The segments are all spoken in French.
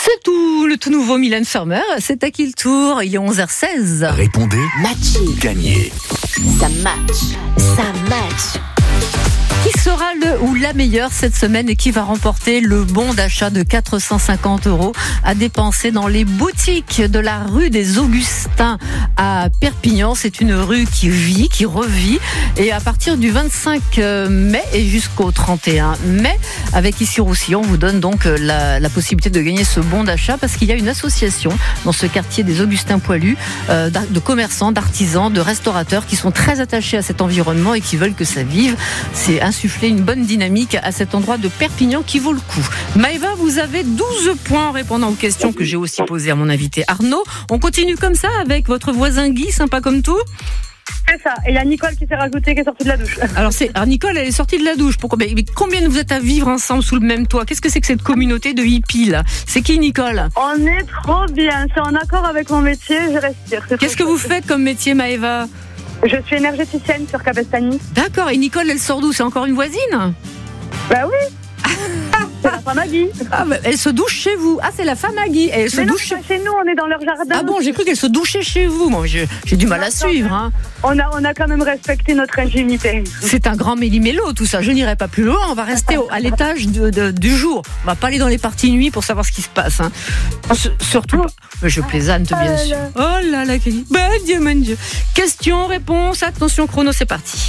C'est tout, le tout nouveau Mylène Farmer. C'est à qui le tour? Il est 11h16. Répondez. Matché. Gagnez. Ça match. Ça match. Qui sera le ou la meilleure cette semaine et qui va remporter le bon d'achat de 450 € à dépenser dans les boutiques de la rue des Augustins à Perpignan? C'est une rue qui vit, qui revit. Et à partir du 25 mai et jusqu'au 31 mai, avec Ici Roussillon, on vous donne donc la possibilité de gagner ce bon d'achat parce qu'il y a une association dans ce quartier des Augustins poilus de commerçants, d'artisans, de restaurateurs qui sont très attachés à cet environnement et qui veulent que ça vive. C'est insuffler une bonne dynamique à cet endroit de Perpignan qui vaut le coup. Maëva, vous avez 12 points en répondant aux questions que j'ai aussi posées à mon invité Arnaud. On continue comme ça avec votre voisin Guy, sympa comme tout. C'est ça. Et il y a Nicole qui s'est rajoutée, qui est sortie de la douche. Alors Nicole, elle est sortie de la douche. Pourquoi? Mais combien vous êtes à vivre ensemble sous le même toit? Qu'est-ce que c'est que cette communauté de hippies là? C'est qui, Nicole? On est trop bien. C'est en accord avec mon métier. Je respire. Qu'est-ce que vous faites comme métier, Maëva? Je suis énergéticienne sur Cabestany. D'accord. Et Nicole, elle sort d'où? C'est encore une voisine? Bah oui. C'est la femme à Guy. Ah, bah, elle se douche chez vous. Ah, c'est la femme à Guy. Elle se Mais non, douche c'est pas chez nous, on est dans leur jardin. Ah bon, j'ai cru qu'elle se douchait chez vous. Moi, j'ai du mal à suivre. Hein. On a quand même respecté notre intimité. C'est un grand méli-mélo, tout ça. Je n'irai pas plus loin. On va rester à l'étage du jour. On va pas aller dans les parties nuit pour savoir ce qui se passe. Hein. Surtout pas. Je plaisante, bien sûr. Oh là là, mon Dieu. Question, réponse. Attention, chrono, c'est parti.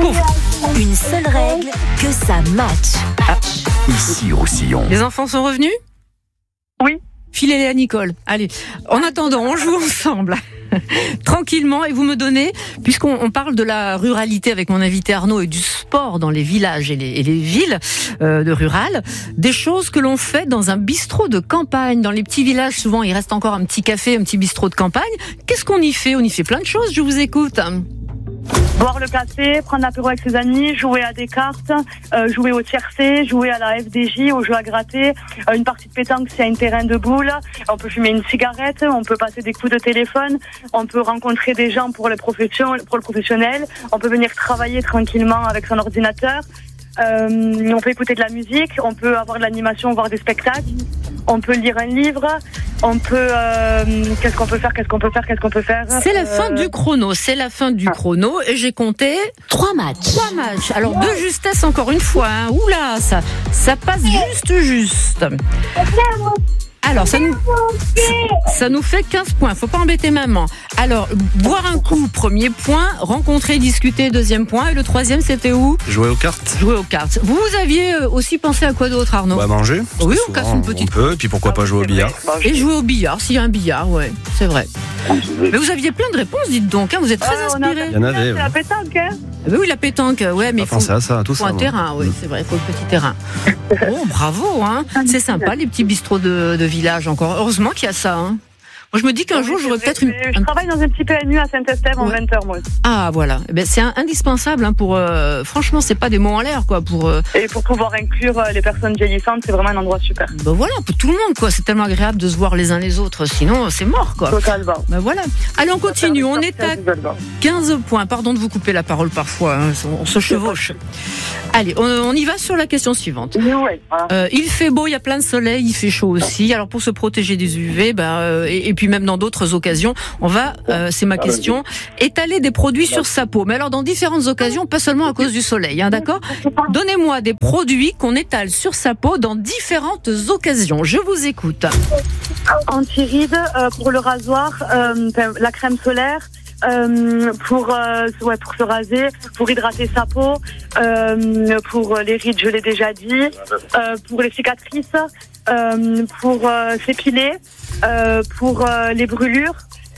Une seule règle, que ça match. Ici Roussillon. Les enfants sont revenus? Oui. Filez-les à Nicole. Allez, en attendant, on joue ensemble. Tranquillement, et vous me donnez, puisqu'on parle de la ruralité avec mon invité Arnaud et du sport dans les villages et les villes de rurales, des choses que l'on fait dans un bistrot de campagne. Dans les petits villages, souvent, il reste encore un petit café, un petit bistrot de campagne. Qu'est-ce qu'on y fait? On y fait plein de choses, je vous écoute. Boire le café, prendre l'apéro avec ses amis, jouer à des cartes, jouer au tiercé, jouer à la FDJ, au jeu à gratter, une partie de pétanque s'il y a un terrain de boules, on peut fumer une cigarette, on peut passer des coups de téléphone, on peut rencontrer des gens pour le professionnel, on peut venir travailler tranquillement avec son ordinateur, on peut écouter de la musique, on peut avoir de l'animation, voir des spectacles, on peut lire un livre, on peut qu'est-ce qu'on peut faire. C'est la fin du chrono, chrono et j'ai compté 3 matchs. Alors de justesse encore une fois, hein. Oula, ça passe juste. Alors, ça nous fait 15 points. Faut pas embêter maman. Alors, boire un coup, premier point. Rencontrer, discuter, deuxième point. Et le troisième, c'était où? Jouer aux cartes. Vous aviez aussi pensé à quoi d'autre, Arnaud? Manger. Oui, on casse une petite. On peut, et puis pourquoi pas jouer au billard. Et jouer au billard, s'il y a un billard, ouais, c'est vrai. Mais vous aviez plein de réponses, dites donc. Hein, vous êtes très inspirés. Il y en avait. C'est la pétanque, hein? Oui, la pétanque, ouais, mais il faut à ça, tout ça. Un terrain, oui, c'est vrai, il faut le petit terrain. Bon, bravo, hein. C'est sympa, les petits bistrots de village encore. Heureusement qu'il y a ça, hein. Moi, je me dis qu'un jour, j'aurais peut-être une... Je travaille dans un petit PMU à Saint-Estève en 20h, moi. Ah, voilà. Eh ben, c'est indispensable, hein, pour... franchement, c'est pas des mots en l'air, quoi, pour... Et pour pouvoir inclure les personnes vieillissantes, c'est vraiment un endroit super. Ben voilà, pour tout le monde, quoi. C'est tellement agréable de se voir les uns les autres. Sinon, c'est mort, quoi. Totalement. Ben voilà. Allez, on continue. On est à 15 points. Pardon de vous couper la parole parfois, hein. On se chevauche. Allez, on y va sur la question suivante. Il fait beau, il y a plein de soleil, il fait chaud aussi. Alors, pour se protéger des UV, et puis même dans d'autres occasions, on va, c'est ma question, étaler des produits sur sa peau. Mais alors, dans différentes occasions, pas seulement à cause du soleil, hein, d'accord? Donnez-moi des produits qu'on étale sur sa peau dans différentes occasions. Je vous écoute. Anti-rides, pour le rasoir, la crème solaire, pour se raser, pour hydrater sa peau, pour les rides, je l'ai déjà dit, pour les cicatrices, pour s'épiler, pour les brûlures,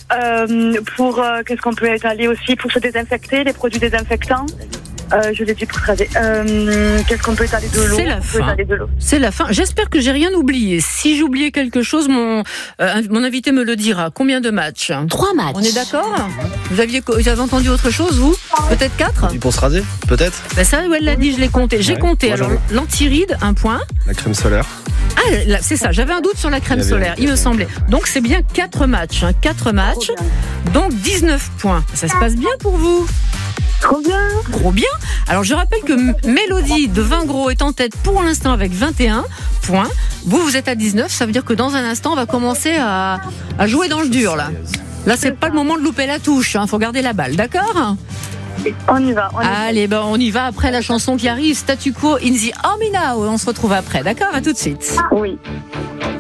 pour qu'est-ce qu'on peut étaler aussi, pour se désinfecter, les produits désinfectants. Je l'ai dit pour tracer. Qu'est-ce qu'on peut étaler de l'eau? C'est la fin. J'espère que j'ai rien oublié. Si j'ai oublié quelque chose, mon invité me le dira. Combien de matchs? 3 matchs. On est d'accord? Vous avez entendu autre chose, vous? Peut-être 4? Et pour se raser, peut-être? Ben ça, elle l'a dit, je l'ai compté. J'ai compté. Alors, l'antiride, 1 point. La crème solaire. Ah, là, c'est ça. J'avais un doute sur la crème solaire, il me semblait. Donc, c'est bien 4 matchs. 4 matchs. Donc, 19 points. Ça se passe bien pour vous? Trop bien. Trop bien. Alors je rappelle que Mélodie de 20 gros est en tête pour l'instant avec 21 points. Vous êtes à 19, ça veut dire que dans un instant on va commencer à jouer dans le dur là. Là c'est pas le moment de louper la touche, faut garder la balle, d'accord ? On y va. Allez, on y va après la chanson qui arrive, Statu Quo in the Army Now. On se retrouve après, d'accord ? À tout de suite. Oui.